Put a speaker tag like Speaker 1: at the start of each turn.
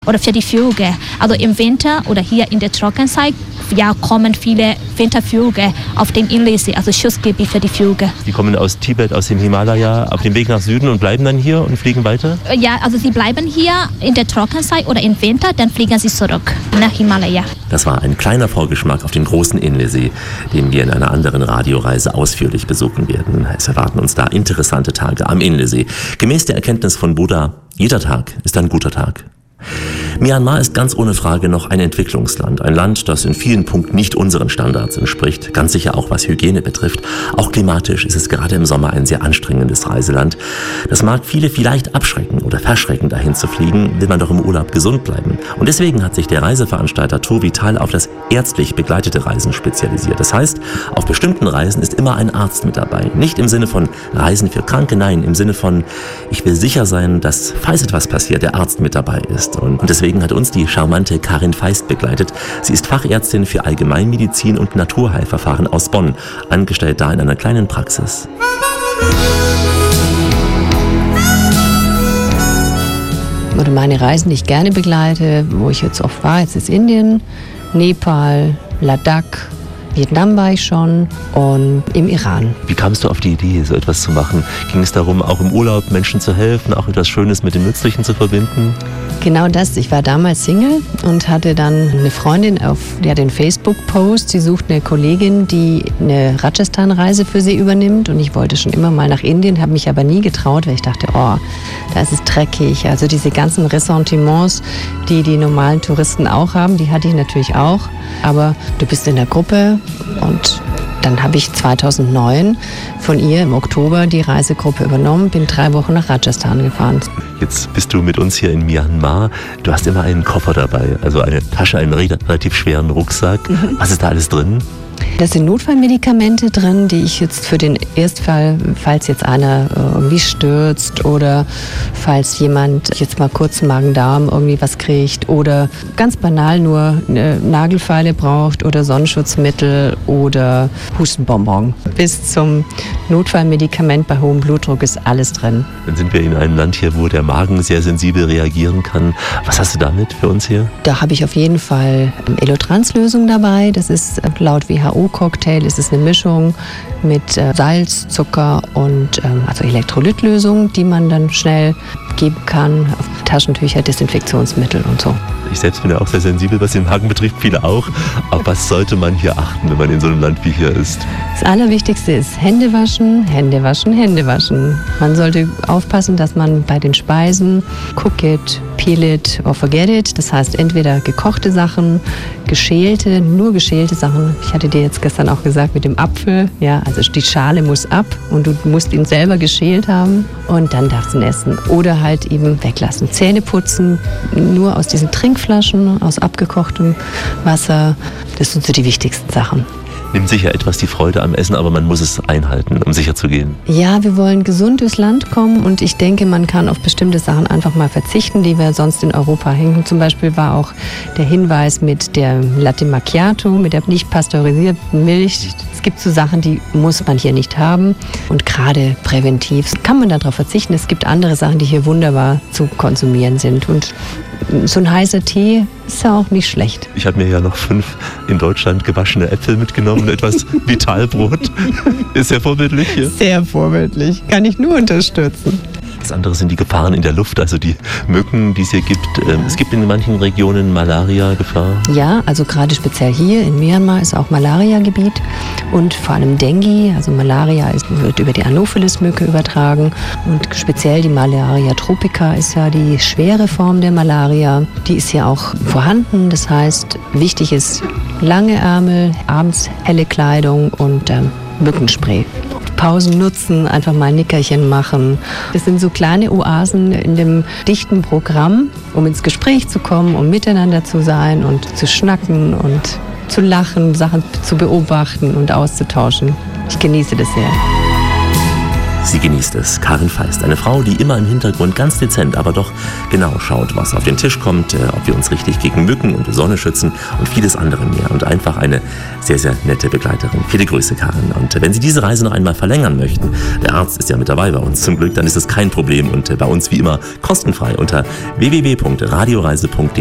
Speaker 1: Oder für die Vögel. Also im Winter oder hier in der Trockenzeit kommen viele Wintervögel auf den Inlesee, also Schutzgebiet für die Vögel.
Speaker 2: Die kommen aus Tibet, aus dem Himalaya, auf dem Weg nach Süden und bleiben dann hier und fliegen weiter?
Speaker 1: Ja, also sie bleiben hier in der Trockenzeit oder im Winter, dann fliegen sie zurück nach Himalaya.
Speaker 3: Das war ein kleiner Vorgeschmack auf den großen Inlesee, den wir in einer anderen Radioreise ausführlich besuchen werden. Es erwarten uns da interessante Tage am Inlesee. Gemäß der Erkenntnis von Buddha, jeder Tag ist ein guter Tag. Myanmar ist ganz ohne Frage noch ein Entwicklungsland. Ein Land, das in vielen Punkten nicht unseren Standards entspricht. Ganz sicher auch was Hygiene betrifft. Auch klimatisch ist es gerade im Sommer ein sehr anstrengendes Reiseland. Das mag viele vielleicht abschrecken oder verschrecken, dahin zu fliegen, will man doch im Urlaub gesund bleiben. Und deswegen hat sich der Reiseveranstalter Tour Vital auf das ärztlich begleitete Reisen spezialisiert. Das heißt, auf bestimmten Reisen ist immer ein Arzt mit dabei. Nicht im Sinne von Reisen für Kranke, nein, im Sinne von, ich will sicher sein, dass, falls etwas passiert, der Arzt mit dabei ist. Und deswegen hat uns die charmante Karin Feist begleitet. Sie ist Fachärztin für Allgemeinmedizin und Naturheilverfahren aus Bonn, angestellt da in einer kleinen Praxis.
Speaker 4: Oder meine Reisen, die ich gerne begleite, wo ich jetzt oft war, jetzt ist Indien, Nepal, Ladakh, Vietnam war ich schon und im Iran.
Speaker 2: Wie kamst du auf die Idee, so etwas zu machen? Ging es darum, auch im Urlaub Menschen zu helfen, auch etwas Schönes mit dem Nützlichen zu verbinden?
Speaker 4: Genau das. Ich war damals Single und hatte dann eine Freundin, die hat einen Facebook-Post. Sie sucht eine Kollegin, die eine Rajasthan-Reise für sie übernimmt. Und ich wollte schon immer mal nach Indien, habe mich aber nie getraut, weil ich dachte, da ist es dreckig. Also diese ganzen Ressentiments, die die normalen Touristen auch haben, die hatte ich natürlich auch. Aber du bist in der Gruppe und dann habe ich 2009 von ihr im Oktober die Reisegruppe übernommen, bin 3 Wochen nach Rajasthan gefahren.
Speaker 2: Jetzt bist du mit uns hier in Myanmar. Du hast immer einen Koffer dabei, also eine Tasche, einen relativ schweren Rucksack. Was ist da alles drin?
Speaker 4: Da sind Notfallmedikamente drin, die ich jetzt für den Erstfall, falls jetzt einer irgendwie stürzt oder falls jemand jetzt mal kurz Magen-Darm irgendwie was kriegt oder ganz banal nur Nagelfeile braucht oder Sonnenschutzmittel oder Hustenbonbon. Bis zum Notfallmedikament bei hohem Blutdruck ist alles drin.
Speaker 2: Dann sind wir in einem Land hier, wo der Magen sehr sensibel reagieren kann. Was hast du damit für uns hier?
Speaker 4: Da habe ich auf jeden Fall Elotrans-Lösung dabei. Das ist laut WHO-Cocktail, ist es eine Mischung mit Salz, Zucker und also Elektrolytlösung, die man dann schnell geben kann. Taschentücher, Desinfektionsmittel und so.
Speaker 2: Ich selbst bin ja auch sehr sensibel, was den Magen betrifft, viele auch. Aber was sollte man hier achten, wenn man in so einem Land wie hier ist?
Speaker 4: Das Allerwichtigste ist Hände waschen, Hände waschen, Hände waschen. Man sollte aufpassen, dass man bei den Speisen cook it, peel it or forget it. Das heißt entweder gekochte Sachen, geschälte, nur geschälte Sachen. Ich hatte dir jetzt gestern auch gesagt mit dem Apfel, ja, also die Schale muss ab und du musst ihn selber geschält haben und dann darfst du ihn essen. Oder halt eben weglassen. Zähne putzen, nur aus diesen Trinkflaschen, aus abgekochtem Wasser. Das sind so die wichtigsten Sachen.
Speaker 2: Nimmt sicher etwas die Freude am Essen, aber man muss es einhalten, um sicher zu gehen.
Speaker 4: Ja, wir wollen gesund durchs Land kommen und ich denke, man kann auf bestimmte Sachen einfach mal verzichten, die wir sonst in Europa hängen. Zum Beispiel war auch der Hinweis mit der Latte Macchiato, mit der nicht pasteurisierten Milch. Es gibt so Sachen, die muss man hier nicht haben und gerade präventiv kann man darauf verzichten. Es gibt andere Sachen, die hier wunderbar zu konsumieren sind und so ein heißer Tee ist ja auch nicht schlecht.
Speaker 2: Ich habe mir ja noch 5 in Deutschland gewaschene Äpfel mitgenommen und etwas Vitalbrot. Ist sehr vorbildlich hier.
Speaker 4: Sehr vorbildlich. Kann ich nur unterstützen.
Speaker 2: Das andere sind die Gefahren in der Luft, also die Mücken, die es hier gibt. Es gibt in manchen Regionen Malaria-Gefahr.
Speaker 4: Ja, also gerade speziell hier in Myanmar ist auch Malaria-Gebiet und vor allem Dengue, also Malaria wird über die Anopheles-Mücke übertragen und speziell die Malaria tropica ist ja die schwere Form der Malaria. Die ist hier auch vorhanden, das heißt, wichtig ist lange Ärmel, abends helle Kleidung und Mückenspray. Pausen nutzen, einfach mal ein Nickerchen machen. Das sind so kleine Oasen in dem dichten Programm, um ins Gespräch zu kommen, um miteinander zu sein und zu schnacken und zu lachen, Sachen zu beobachten und auszutauschen. Ich genieße das sehr.
Speaker 3: Sie genießt es. Karin Feist, eine Frau, die immer im Hintergrund ganz dezent, aber doch genau schaut, was auf den Tisch kommt, ob wir uns richtig gegen Mücken und Sonne schützen und vieles andere mehr. Und einfach eine sehr, sehr nette Begleiterin. Viele Grüße, Karin. Und wenn Sie diese Reise noch einmal verlängern möchten, der Arzt ist ja mit dabei bei uns zum Glück, dann ist es kein Problem und bei uns wie immer kostenfrei unter www.radioreise.de